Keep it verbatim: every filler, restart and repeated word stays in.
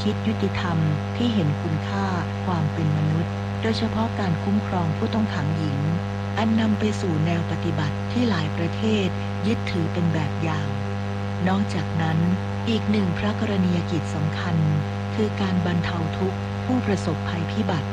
คิดยุติธรรมที่เห็นคุณค่าความเป็นมนุษย์โดยเฉพาะการคุ้มครองผู้ต้องขังหญิงอันนำไปสู่แนวปฏิบัติที่หลายประเทศยึดถือเป็นแบบอย่างนอกจากนั้นอีกหนึ่งพระกรณียกิจสำคัญคือการบรรเทาทุกข์ผู้ประสบภัยพิบัติ